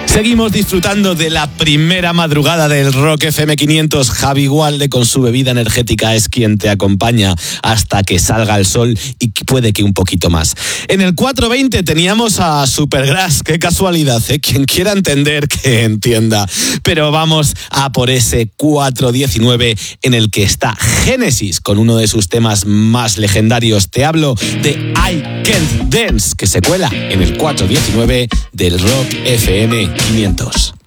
Seguimos disfrutando de la primera madrugada del Rock FM 500. Javi Gualde con su bebida energética es quien te acompaña hasta que salga el sol y puede que un poquito más. En el 420 teníamos a Supergrass, qué casualidad, ¿eh? Quien quiera entender que entienda. Pero vamos a por ese 419 en el que está Genesis con uno de sus temas más legendarios. Te hablo de I Can't Dance, que se cuela en el 419 del Rock FM 500.